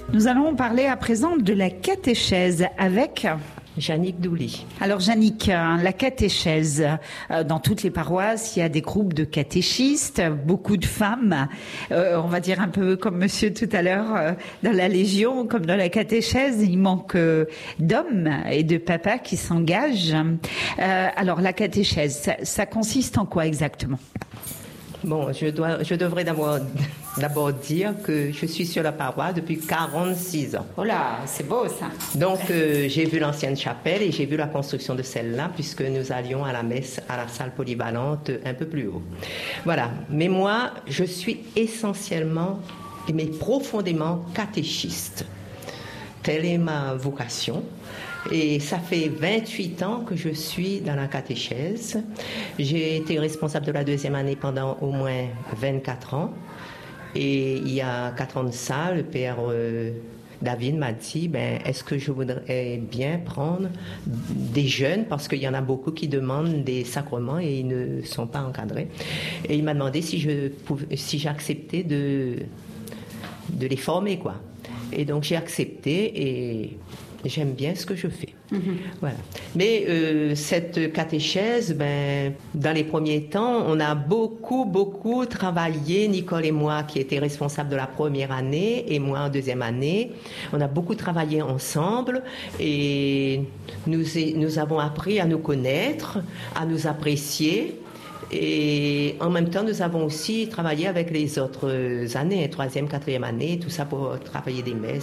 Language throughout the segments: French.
Nous allons parler à présent de la catéchèse avec Jannick Douli. Alors Jannick, la catéchèse, dans toutes les paroisses, il y a des groupes de catéchistes, beaucoup de femmes, on va dire un peu comme monsieur tout à l'heure, dans la Légion, comme dans la catéchèse, il manque d'hommes et de papas qui s'engagent. Alors la catéchèse, ça consiste en quoi exactement ? Bon, je devrais d'abord dire que je suis sur la paroisse depuis 46 ans. Oh là, c'est beau ça. Donc j'ai vu l'ancienne chapelle et j'ai vu la construction de celle-là puisque nous allions à la messe à la salle polyvalente un peu plus haut. Voilà, mais moi je suis essentiellement, mais profondément catéchiste. Telle est ma vocation. Et ça fait 28 ans que je suis dans la catéchèse. J'ai été responsable de la deuxième année pendant au moins 24 ans. Et il y a 4 ans de ça, le père David m'a dit, est-ce que je voudrais bien prendre des jeunes, parce qu'il y en a beaucoup qui demandent des sacrements et ils ne sont pas encadrés. Et il m'a demandé si j'acceptais de les former, quoi. Et donc j'ai accepté et j'aime bien ce que je fais. Voilà. Mais cette catéchèse, dans les premiers temps, on a beaucoup travaillé, Nicole et moi, qui étaient responsables de la première année, et moi en deuxième année. On a beaucoup travaillé ensemble et nous avons appris à nous connaître, à nous apprécier. Et en même temps, nous avons aussi travaillé avec les autres années, troisième, quatrième année, tout ça pour travailler des messes,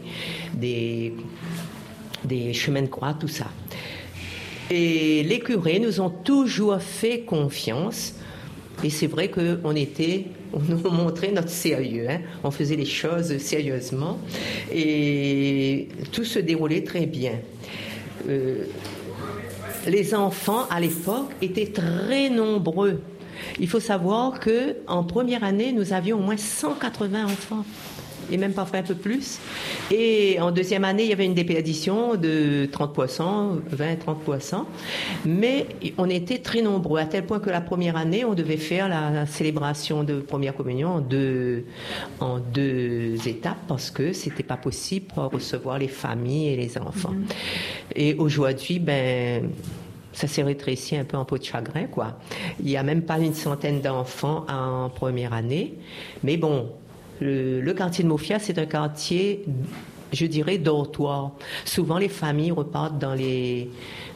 des chemins de croix, tout ça. Et les curés nous ont toujours fait confiance. Et c'est vrai qu'on nous montrait notre sérieux. On faisait les choses sérieusement. Et tout se déroulait très bien. Les enfants, à l'époque, étaient très nombreux. Il faut savoir qu'en première année, nous avions au moins 180 enfants, et même parfois un peu plus. Et en deuxième année, il y avait une déperdition de 30%, 20-30%. Mais on était très nombreux, à tel point que la première année, on devait faire la célébration de première communion en deux étapes, parce que c'était pas possible pour recevoir les familles et les enfants. Et aujourd'hui, ça s'est rétréci un peu en peau de chagrin, quoi. Il n'y a même pas une centaine d'enfants en première année. Mais bon, le quartier de Mofia, c'est un quartier, je dirais, dortoir. Souvent, les familles repartent dans les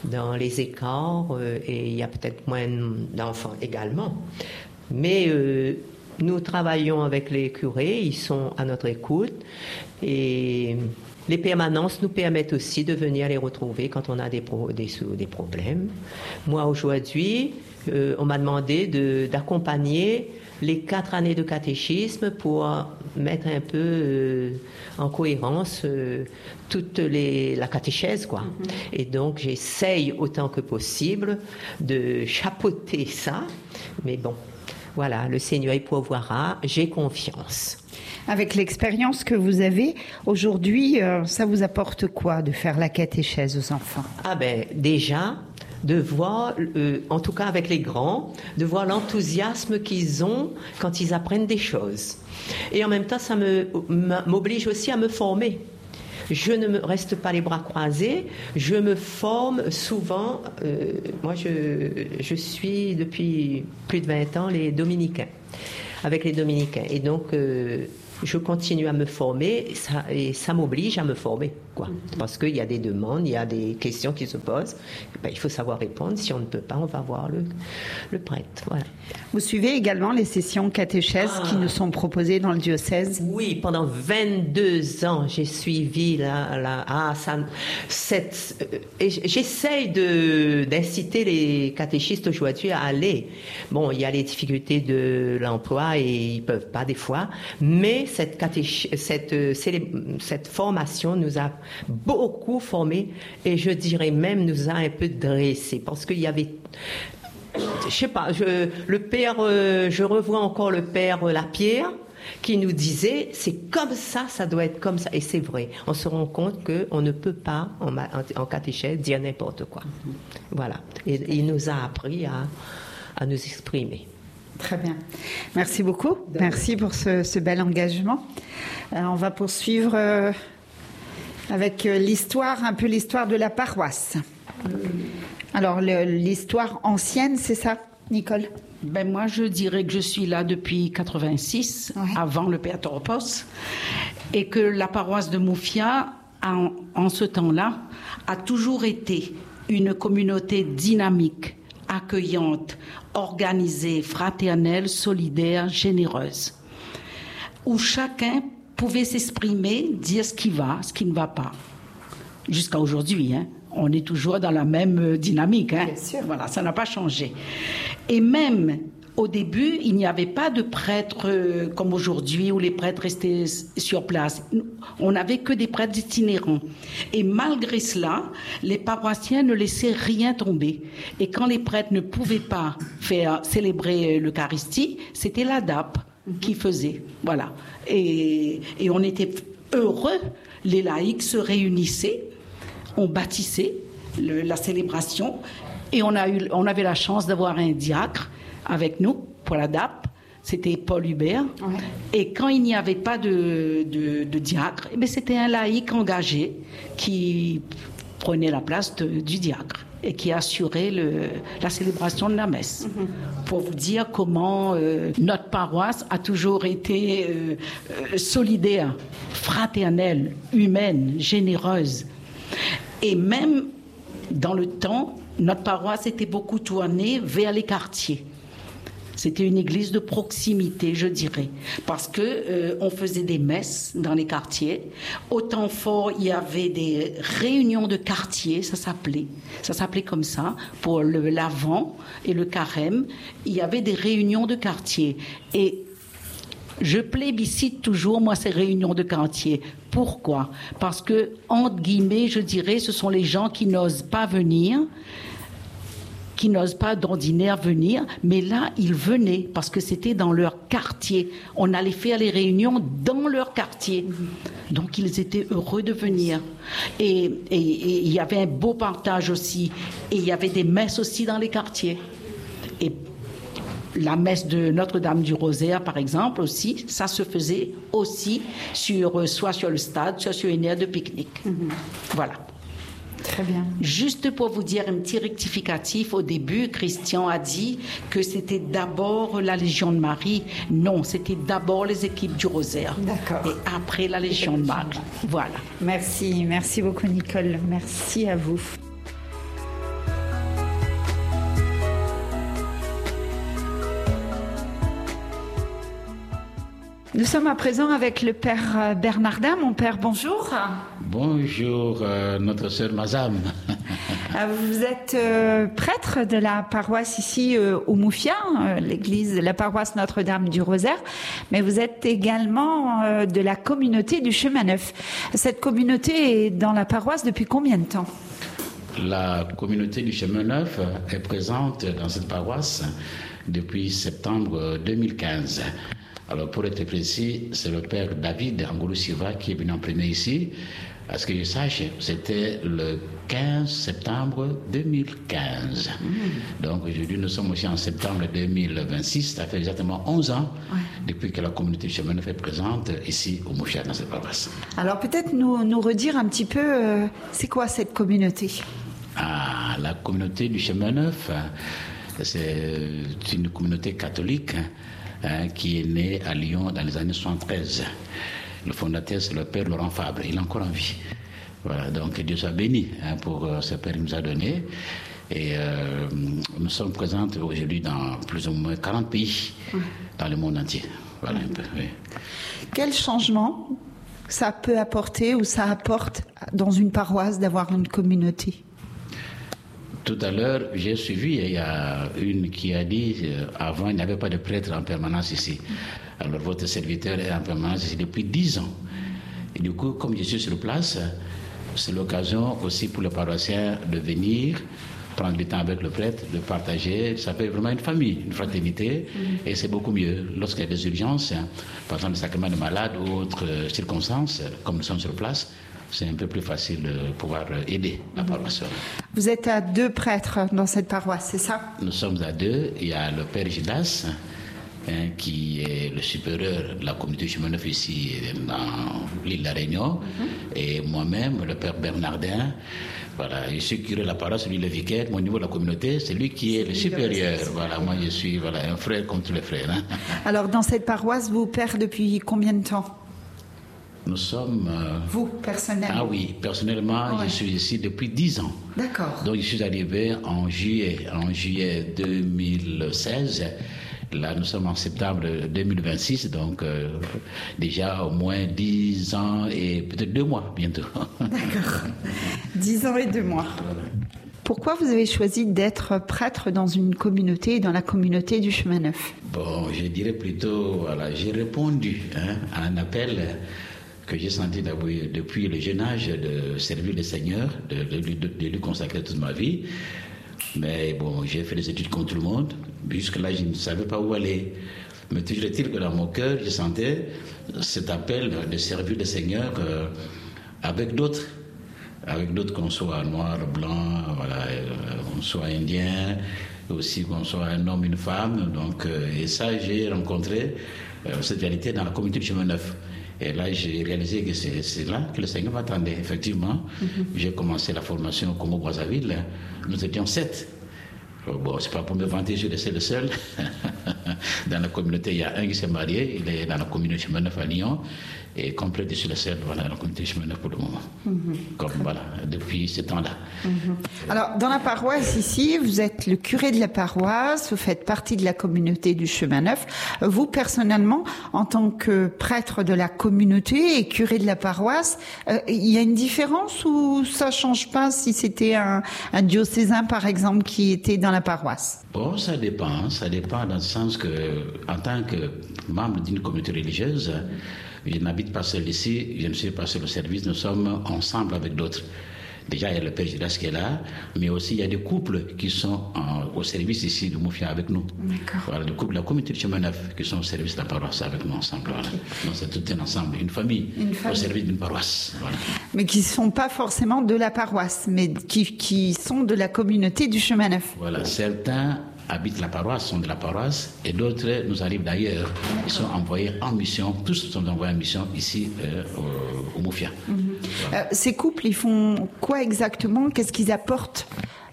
écarts et il y a peut-être moins d'enfants également. Mais nous travaillons avec les curés, ils sont à notre écoute et les permanences nous permettent aussi de venir les retrouver quand on a des problèmes. Moi, aujourd'hui, on m'a demandé d'accompagner les 4 années de catéchisme pour mettre un peu en cohérence toute la catéchèse, quoi. Et donc, j'essaye autant que possible de chapeauter ça. Mais bon, voilà, le Seigneur y pourvoira, j'ai confiance. Avec l'expérience que vous avez aujourd'hui, ça vous apporte quoi de faire la catéchèse aux enfants ? Déjà, de voir, en tout cas avec les grands, de voir l'enthousiasme qu'ils ont quand ils apprennent des choses. Et en même temps, ça m'oblige aussi à me former. Je ne me reste pas les bras croisés, je me forme souvent. Moi, je suis depuis plus de 20 ans avec les dominicains. Et donc, je continue à me former et ça m'oblige à me former, quoi. Parce qu'il y a des demandes, il y a des questions qui se posent. Il faut savoir répondre. Si on ne peut pas, on va voir le prêtre. Voilà. Vous suivez également les sessions catéchèses qui nous sont proposées dans le diocèse ? Oui, pendant 22 ans, j'ai suivi et j'essaye d'inciter les catéchistes aujourd'hui à aller. Bon, il y a les difficultés de l'emploi et ils peuvent pas des fois, mais cette formation nous a beaucoup formés et je dirais même nous a un peu dressés parce qu'il y avait, je sais pas, je revois encore le père Lapierre qui nous disait c'est comme ça, ça doit être comme ça, et c'est vrai. On se rend compte qu'on ne peut pas en catéchèse dire n'importe quoi. Voilà, et il nous a appris à nous exprimer. Très bien. Merci beaucoup. Merci pour ce bel engagement. On va poursuivre avec l'histoire, un peu l'histoire de la paroisse. Alors, l'histoire ancienne, c'est ça, Nicole? Ben moi, je dirais que je suis là depuis 86, avant le Père Toropos, et que la paroisse de Mouffia, en ce temps-là, a toujours été une communauté dynamique, accueillante, organisée, fraternelle, solidaire, généreuse, où chacun pouvait s'exprimer, dire ce qui va, ce qui ne va pas. Jusqu'à aujourd'hui, on est toujours dans la même dynamique. Bien sûr. Voilà, ça n'a pas changé. Et même au début, il n'y avait pas de prêtres comme aujourd'hui, où les prêtres restaient sur place. On n'avait que des prêtres itinérants. Et malgré cela, les paroissiens ne laissaient rien tomber. Et quand les prêtres ne pouvaient pas faire célébrer l'Eucharistie, c'était la DAP qui faisait. Voilà. Et on était heureux. Les laïcs se réunissaient, on bâtissait la célébration, et on avait la chance d'avoir un diacre avec nous pour la DAP, c'était Paul Hubert. Ouais. Et quand il n'y avait pas de diacre, c'était un laïc engagé qui prenait la place du diacre et qui assurait la célébration de la messe. Pour vous dire comment notre paroisse a toujours été solidaire, fraternelle, humaine, généreuse. Et même dans le temps, notre paroisse était beaucoup tournée vers les quartiers. C'était une église de proximité, je dirais, parce que on faisait des messes dans les quartiers. Au temps fort, il y avait des réunions de quartier, ça s'appelait comme ça, pour l'Avent et le Carême. Il y avait des réunions de quartier. Et je plébiscite toujours, moi, ces réunions de quartier. Pourquoi? Parce que, entre guillemets, je dirais, ce sont les gens qui n'osent pas venir, qui n'osent pas d'ordinaire venir, mais là, ils venaient parce que c'était dans leur quartier. On allait faire les réunions dans leur quartier. Donc, ils étaient heureux de venir. Et il y avait un beau partage aussi. Et il y avait des messes aussi dans les quartiers. Et la messe de Notre-Dame du Rosaire, par exemple, aussi, ça se faisait aussi soit sur le stade, soit sur une aire de pique-nique. Voilà. Très bien. Juste pour vous dire un petit rectificatif, au début, Christian a dit que c'était d'abord la Légion de Marie. Non, c'était d'abord les équipes du Rosaire. D'accord. Et après la Légion de Marie. Voilà. Merci beaucoup Nicole. Merci à vous. Nous sommes à présent avec le Père Bernardin. Mon Père, bonjour. Bonjour, notre sœur Mazam. Vous êtes prêtre de la paroisse ici au Mouffia, l'église, la paroisse Notre-Dame du Rosaire, mais vous êtes également de la communauté du Chemin Neuf. Cette communauté est dans la paroisse depuis combien de temps? La communauté du Chemin Neuf est présente dans cette paroisse depuis septembre 2015. Alors, pour être précis, c'est le père David Angolo Silva qui est venu en premier ici. À ce que je sache, c'était le 15 septembre 2015. Donc, aujourd'hui, nous sommes aussi en septembre 2026. Ça fait exactement 11 ans depuis que la communauté du Chemin Neuf est présente ici au Mouffia, dans cette paroisse. Alors, peut-être nous redire un petit peu, c'est quoi cette communauté? La communauté du Chemin Neuf, c'est une communauté catholique qui est né à Lyon dans les années 73. Le fondateur, c'est le père Laurent Fabre. Il est encore en vie. Voilà, donc Dieu soit béni pour ce père qu'il nous a donné. Et nous sommes présents aujourd'hui dans plus ou moins 40 pays dans le monde entier. Voilà un peu. Oui. Quel changement ça peut apporter ou ça apporte dans une paroisse d'avoir une communauté? Tout à l'heure, j'ai suivi, il y a une qui a dit avant, il n'y avait pas de prêtre en permanence ici. Alors, votre serviteur est en permanence ici depuis 10 ans. Et du coup, comme je suis sur place, c'est l'occasion aussi pour les paroissiens de venir, prendre du temps avec le prêtre, de partager. Ça fait vraiment une famille, une fraternité. Et c'est beaucoup mieux. Lorsqu'il y a des urgences, par exemple le sacrement de malade ou autres circonstances, comme nous sommes sur place, c'est un peu plus facile de pouvoir aider la paroisse. Vous êtes à 2 prêtres dans cette paroisse, c'est ça? Nous sommes à 2. Il y a le père Gildas qui est le supérieur de la communauté chemin neuf ici dans l'île de la Réunion, et moi-même, le père Bernardin. Voilà, je suis curé de la paroisse, lui le vicaire, mais au niveau de la communauté, c'est lui qui est le supérieur. Voilà, moi je suis un frère comme tous les frères. Hein. Alors dans cette paroisse, vous, père, depuis combien de temps ? Nous sommes... Vous, personnellement ? Ah oui, personnellement, je suis ici depuis 10 ans. D'accord. Donc je suis arrivé en juillet 2016. Là, nous sommes en septembre 2026, donc déjà au moins 10 ans et peut-être 2 mois bientôt. D'accord. 10 ans et 2 mois. Pourquoi vous avez choisi d'être prêtre dans une communauté, dans la communauté du Chemin Neuf ? Bon, je dirais plutôt, j'ai répondu à un appel que j'ai senti depuis le jeune âge de servir le Seigneur, de lui consacrer toute ma vie. Mais bon, j'ai fait des études comme tout le monde. Jusque-là, je ne savais pas où aller. Mais toujours est-il que dans mon cœur, je sentais cet appel de servir le Seigneur avec d'autres. Avec d'autres, qu'on soit noir, blanc, qu'on soit indien, aussi qu'on soit un homme, une femme. Donc, et ça, j'ai rencontré cette réalité dans la communauté du Chemin Neuf. Et là, j'ai réalisé que c'est là que le Seigneur m'attendait. Effectivement, j'ai commencé la formation au Congo-Brazzaville. Nous étions 7. Bon, c'est pas pour me vanter, je suis le seul. Dans la communauté, il y a un qui s'est marié. Il est dans la communauté Chemin Neuf à Lyon. Et complet sur le seul, dans la communauté Chemin Neuf pour le moment. Comme depuis ce temps-là. Alors, dans la paroisse ici, vous êtes le curé de la paroisse, vous faites partie de la communauté du Chemin Neuf. Vous, personnellement, en tant que prêtre de la communauté et curé de la paroisse, il y a une différence ou ça change pas si c'était un diocésain, par exemple, qui était dans la paroisse ? Bon, ça dépend dans le sens que, en tant que membre d'une communauté religieuse, je n'habite pas seul ici, je ne suis pas seul au service, nous sommes ensemble avec d'autres. Déjà, il y a le Père Gidas qui est là, mais aussi il y a des couples qui sont au service ici de Moufia avec nous. D'accord. Voilà, des couples de la communauté de Chemin Neuf qui sont au service de la paroisse avec nous ensemble. Voilà. Donc c'est tout un ensemble, une famille au service d'une paroisse. Voilà. Mais qui ne sont pas forcément de la paroisse, mais qui sont de la communauté du Chemin Neuf. Voilà, certains habitent la paroisse, sont de la paroisse, et d'autres nous arrivent d'ailleurs. Ils sont envoyés en mission, tous sont envoyés en mission ici au Moufia. Voilà. Ces couples, ils font quoi exactement ? Qu'est-ce qu'ils apportent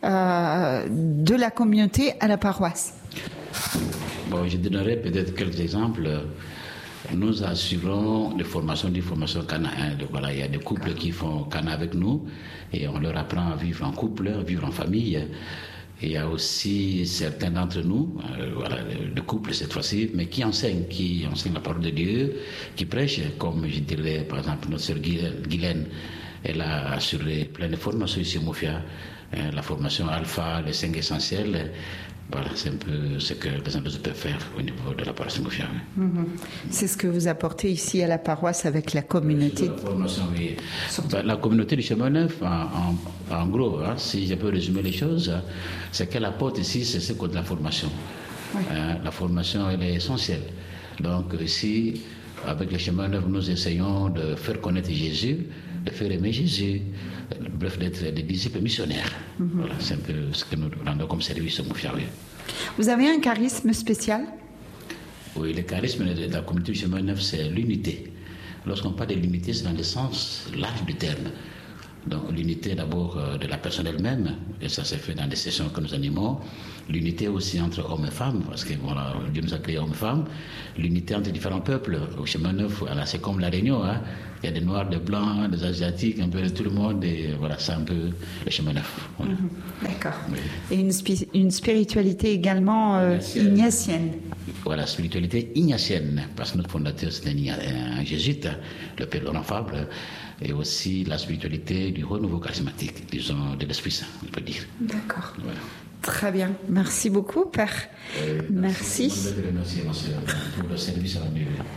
de la communauté à la paroisse ? Bon, je donnerai peut-être quelques exemples. Nous assurons des formations Cana. Voilà, il y a des couples qui font Cana avec nous, et on leur apprend à vivre en couple, à vivre en famille. Il y a aussi certains d'entre nous, de couples cette fois-ci, mais qui enseignent la parole de Dieu, qui prêchent, comme je dirais par exemple notre sœur Guylaine, elle a assuré plein de formations ici au Moufia, la formation Alpha, les 5 essentiels. Voilà, c'est un peu ce que les autres peuvent faire au niveau de la paroisse de Moufia. C'est ce que vous apportez ici à la paroisse avec la communauté. La formation, oui. La communauté du Chemin Neuf, en gros, si je peux résumer les choses, c'est qu'elle apporte ici, c'est ce côté de la formation. Oui. La formation, elle est essentielle. Donc ici, avec le Chemin Neuf, nous essayons de faire connaître Jésus, de faire aimer Jésus, bref, d'être des disciples missionnaires. Voilà, c'est un peu ce que nous rendons comme service au Moufia. Oui. Vous avez un charisme spécial ? Oui, le charisme de la communauté du Chemin Neuf, c'est l'unité. Lorsqu'on parle de l'unité, c'est dans le sens large du terme. Donc l'unité d'abord de la personne elle-même, et ça s'est fait dans les sessions que nous animons. L'unité aussi entre hommes et femmes, parce que voilà, Dieu nous a créés hommes et femmes. L'unité entre différents peuples. Au Chemin Neuf, voilà, c'est comme la Réunion. Il y a des Noirs, des Blancs, des Asiatiques, un peu de tout le monde. Et voilà, c'est un peu le Chemin Neuf. Voilà. D'accord. Oui. Et une spiritualité également ignatienne. Voilà, spiritualité ignatienne, parce que notre fondateur c'était un jésuite, le Père Laurent Fabre, et aussi la spiritualité du renouveau charismatique, disons, de l'Esprit Saint, on peut dire. D'accord. Voilà. Très bien. Merci beaucoup, Père. Merci. Je vous remercie pour le service rendu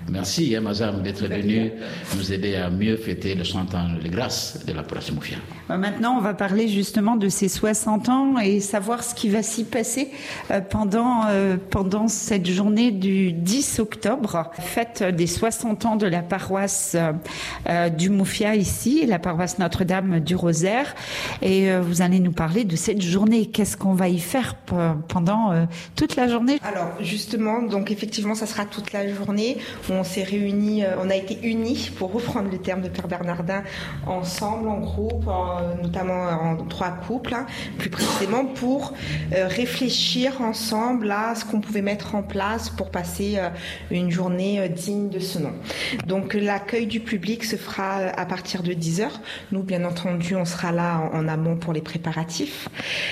Merci, Mazam, d'être venu nous aider à mieux fêter le 60 ans de grâce de la paroisse Moufia. Maintenant, on va parler justement de ces 60 ans et savoir ce qui va s'y passer pendant cette journée du 10 octobre, fête des 60 ans de la paroisse du Moufia ici, la paroisse Notre-Dame du Rosaire. Et vous allez nous parler de cette journée. Qu'est-ce qu'on va y faire pendant toute la journée? Alors, justement, donc effectivement, ça sera toute la journée. On s'est réunis, on a été unis, pour reprendre le terme de Père Bernardin, ensemble, en groupe, notamment en 3 couples, plus précisément, pour réfléchir ensemble à ce qu'on pouvait mettre en place pour passer une journée digne de ce nom. Donc, l'accueil du public se fera à partir de 10h. Nous, bien entendu, on sera là en amont pour les préparatifs.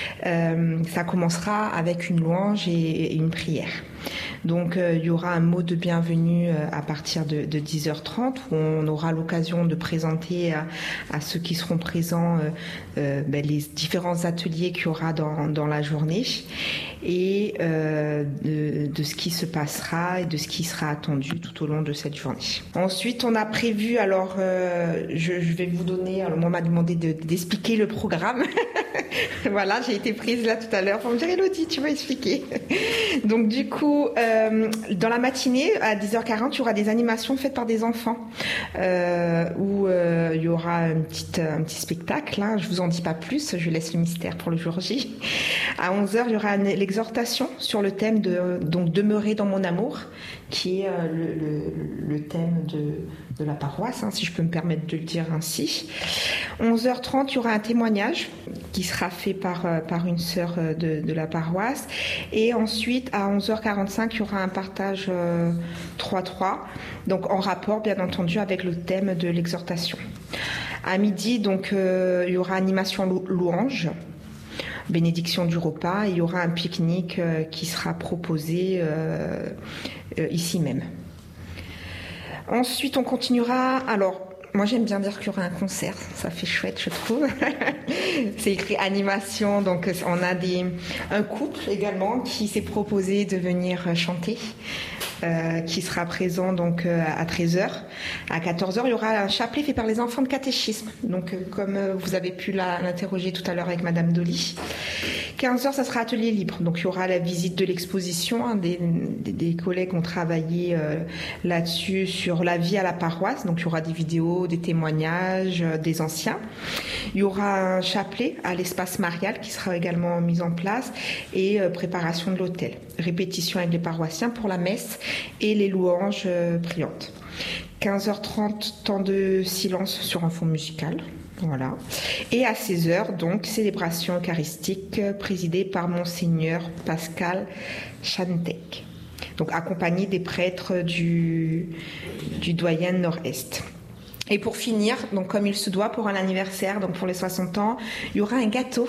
Ça commencera avec une louange et une prière. Donc il y aura un mot de bienvenue à partir de 10h30 où on aura l'occasion de présenter à ceux qui seront présents les différents ateliers qu'il y aura dans la journée et de ce qui se passera et de ce qui sera attendu tout au long de cette journée. Ensuite, on a prévu, alors je vais vous donner, alors moi on m'a demandé d'expliquer le programme. Voilà, j'ai été prise là tout à l'heure pour me dire Elodie, tu vas expliquer. Donc du coup, dans la matinée, à 10h40, il y aura des animations faites par des enfants où il y aura un petit spectacle. Hein, je vous en dis pas plus, je laisse le mystère pour le jour J. À 11h, il y aura l'exhortation sur le thème de demeurer dans mon amour, qui est le thème de la paroisse, hein, si je peux me permettre de le dire ainsi. 11h30, il y aura un témoignage qui sera fait par une sœur de la paroisse. Et ensuite, à 11h45, il y aura un partage 3-3, donc en rapport, bien entendu, avec le thème de l'exhortation. À midi, donc, il y aura animation louange, bénédiction du repas, et il y aura un pique-nique qui sera proposé ici même. Ensuite, on continuera. Alors, moi, j'aime bien dire qu'il y aura un concert. Ça fait chouette, je trouve. C'est écrit animation. Donc, on a un couple également qui s'est proposé de venir chanter, qui sera présent donc à 13h. À 14h, il y aura un chapelet fait par les enfants de catéchisme. Donc, comme vous avez pu l'interroger tout à l'heure avec Madame Dolly. 15h, ça sera atelier libre. Donc, il y aura la visite de l'exposition. Hein, des collègues ont travaillé là-dessus sur la vie à la paroisse. Donc, il y aura des vidéos, des témoignages des anciens. Il y aura un chapelet à l'espace marial qui sera également mis en place et préparation de l'autel. Répétition avec les paroissiens pour la messe et les louanges priantes. 15h30, temps de silence sur un fond musical. Voilà. Et à 16h, donc, célébration eucharistique présidée par Monseigneur Pascal Chantek. Donc, accompagné des prêtres du doyen Nord-Est. Et pour finir, donc comme il se doit pour un anniversaire, donc pour les 60 ans, il y aura un gâteau.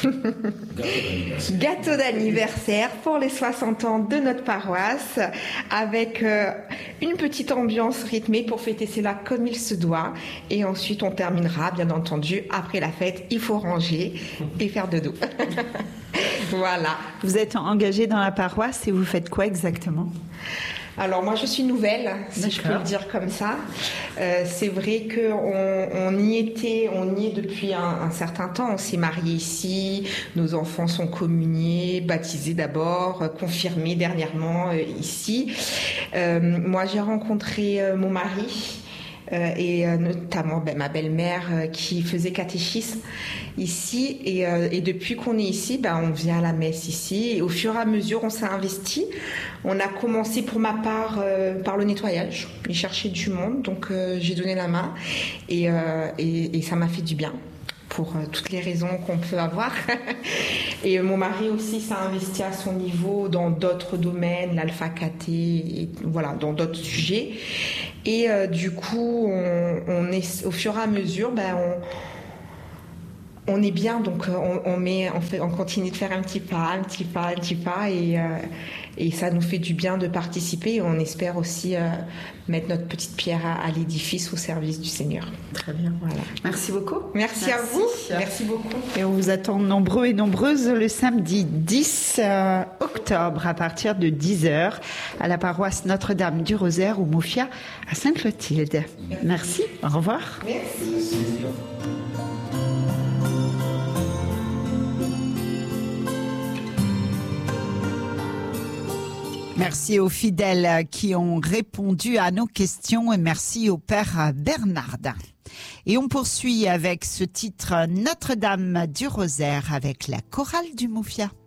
Gâteau d'anniversaire pour les 60 ans de notre paroisse, avec une petite ambiance rythmée pour fêter cela comme il se doit. Et ensuite, on terminera, bien entendu, après la fête, il faut ranger et faire dodo. Voilà. Vous êtes engagé dans la paroisse et vous faites quoi exactement ? Alors moi je suis nouvelle, si je peux le dire comme ça. C'est vrai qu'on y est depuis un certain temps. On s'est mariés ici, nos enfants sont communiés, baptisés d'abord, confirmés dernièrement ici. Moi j'ai rencontré mon mari. Et notamment ma belle-mère qui faisait catéchisme ici et depuis qu'on est ici, on vient à la messe ici et au fur et à mesure on s'est investi. On a commencé pour ma part par le nettoyage, il cherchait du monde, donc j'ai donné la main et ça m'a fait du bien pour toutes les raisons qu'on peut avoir. Et mon mari aussi s'est investi à son niveau dans d'autres domaines, l'alpha-caté, et voilà, dans d'autres sujets. Et du coup, on est au fur et à mesure, on est bien, donc on continue de faire un petit pas, et ça nous fait du bien de participer. On espère aussi mettre notre petite pierre à l'édifice au service du Seigneur. Très bien. Voilà. Merci beaucoup. Merci à vous. Merci beaucoup. Et on vous attend nombreux et nombreuses le samedi 10 octobre à partir de 10h à la paroisse Notre-Dame du Rosaire ou Moufia à Sainte-Clotilde. Merci. Au revoir. Merci. Merci aux fidèles qui ont répondu à nos questions et merci au Père Bernardin. Et on poursuit avec ce titre Notre-Dame du Rosaire avec la chorale du Moufia.